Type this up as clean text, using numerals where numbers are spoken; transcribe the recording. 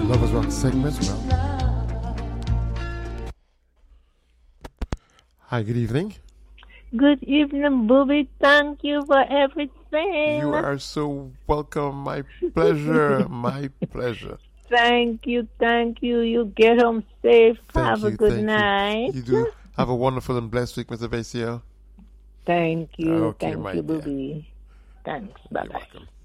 Lovers Rock segment. Well, hi, good evening. Good evening, Booby. Thank you for everything. You are so welcome. My pleasure. My pleasure. Thank you. You get home safe. Thank Have a you. good Thank night. You do. Have a wonderful and blessed week, Mr. Vasio. Thank you. Okay, Thank my you, dear. Booby. Thanks. Bye-bye. You're welcome.